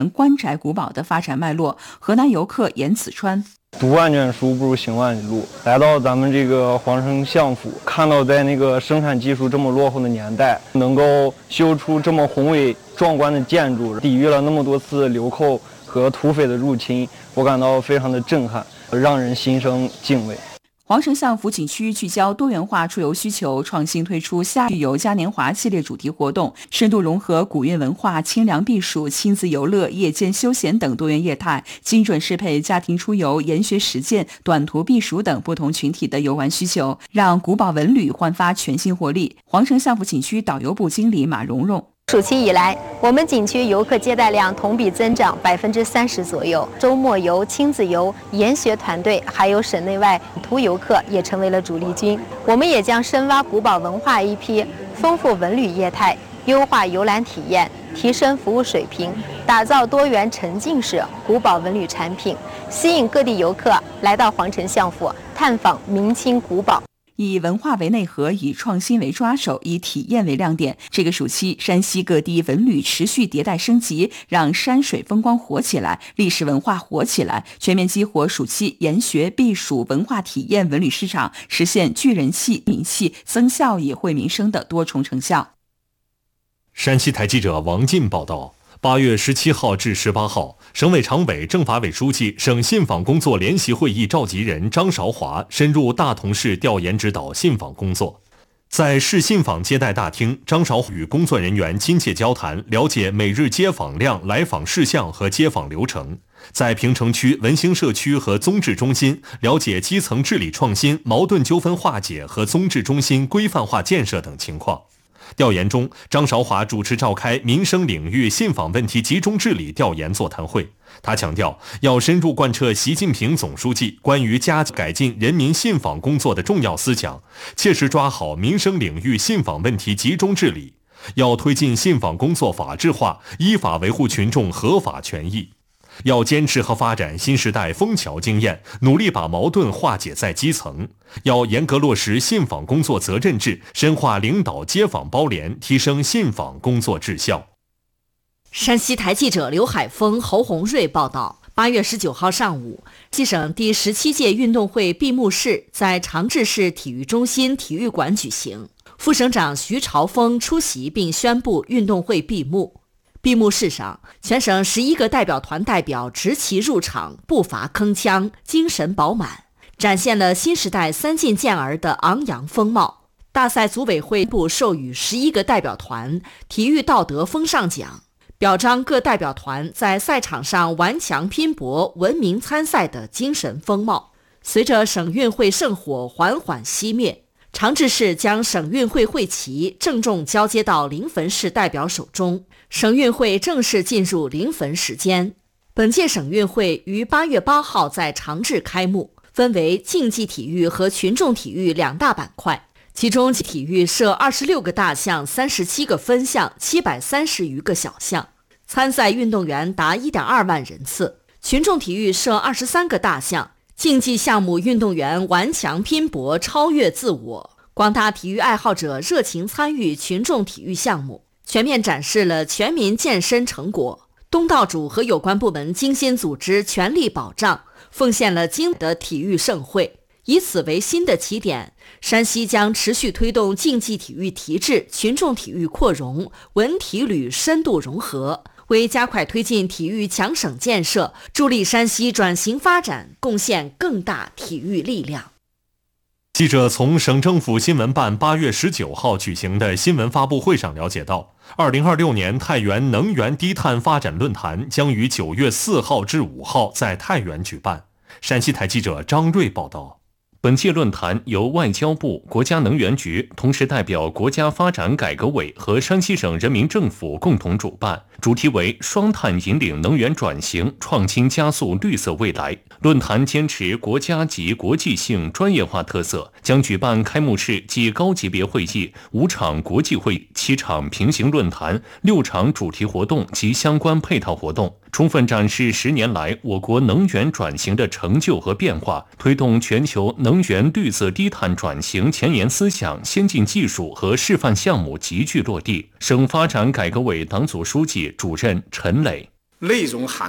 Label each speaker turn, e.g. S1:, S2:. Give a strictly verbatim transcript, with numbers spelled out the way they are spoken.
S1: 官宅古堡的发展脉络。河南游客严子川：
S2: 读万卷书不如行万里路。来到咱们这个皇城相府，看到在那个生产技术这么落后的年代，能够修出这么宏伟壮观的建筑，抵御了那么多次流寇和土匪的入侵，我感到非常的震撼，让人心生敬畏。
S1: 皇城相府景区聚焦多元化出游需求，创新推出夏旅游嘉年华系列主题活动，深度融合古韵文化、清凉避暑、亲子游乐、夜间休闲等多元业态，精准适配家庭出游、研学实践、短途避暑等不同群体的游玩需求，让古堡文旅焕发全新活力。皇城相府景区导游部经理马蓉蓉：
S3: 暑期以来，我们景区游客接待量同比增长百分之三十左右。周末游、亲子游、研学团队，还有省内外途游客也成为了主力军。我们也将深挖古堡文化 A P， 丰富文旅业态，优化游览体验，提升服务水平，打造多元沉浸式古堡文旅产品，吸引各地游客来到皇城相府探访明清古堡。
S1: 以文化为内核，以创新为抓手，以体验为亮点。这个暑期，山西各地文旅持续迭代升级，让山水风光活起来，历史文化活起来，全面激活暑期研学避暑文化体验文旅市场，实现聚人气、名气、增效益、惠民生的多重成效。
S4: 山西台记者王进报道。八月十七号至十八号，省委常委、政法委书记、省信访工作联席会议召集人张韶华深入大同市调研指导信访工作。在市信访接待大厅，张韶华与工作人员亲切交谈，了解每日接访量、来访事项和接访流程。在平城区文兴社区和综治中心，了解基层治理创新、矛盾纠纷化解和综治中心规范化建设等情况。调研中，张韶华主持召开民生领域信访问题集中治理调研座谈会。他强调，要深入贯彻习近平总书记关于加紧改进人民信访工作的重要思想，切实抓好民生领域信访问题集中治理，要推进信访工作法治化，依法维护群众合法权益。要坚持和发展新时代枫桥经验，努力把矛盾化解在基层。要严格落实信访工作责任制，深化领导接访包联，提升信访工作质效。
S5: 山西台记者刘海峰、侯红瑞报道。八月十九号上午，西省第十七届运动会闭幕式在长治市体育中心体育馆举行，副省长徐朝峰出席并宣布运动会闭幕。闭幕式上，全省十一个代表团代表执旗入场，步伐铿锵，精神饱满，展现了新时代三进健儿的昂扬风貌。大赛组委会部授予十一个代表团体育道德风尚奖，表彰各代表团在赛场上顽强拼搏、文明参赛的精神风貌。随着省运会圣火缓缓熄灭，长治市将省运会会旗郑重交接到临汾市代表手中，省运会正式进入临汾时间。本届省运会于八月八号在长治开幕，分为竞技体育和群众体育两大板块，其中体育设二十六个大项、三十七个分项、七百三十余个小项，参赛运动员达 一点二万人次。群众体育设二十三个大项，竞技项目运动员顽强拼搏，超越自我，广大体育爱好者热情参与群众体育项目，全面展示了全民健身成果。东道主和有关部门精心组织，全力保障，奉献了精彩的体育盛会。以此为新的起点，山西将持续推动竞技体育提质、群众体育扩容、文体旅深度融合，为加快推进体育强省建设，助力山西转型发展贡献更大体育力量。
S4: 记者从省政府新闻办八月十九号举行的新闻发布会上了解到，二零二六年太原能源低碳发展论坛将于九月四号至五号在太原举办。山西台记者张瑞报道。
S6: 本届论坛由外交部、国家能源局同时代表国家发展改革委和山西省人民政府共同主办，主题为双碳引领能源转型，创新加速绿色未来。论坛坚持国家级国际性专业化特色，将举办开幕式暨高级别会议、五场国际会议、七场平行论坛、六场主题活动及相关配套活动，充分展示十年来我国能源转型的成就和变化，推动全球能源绿色低碳转型前沿思想、先进技术和示范项目急剧落地。省发展改革委党组书记、主任陈磊。
S7: 内容涵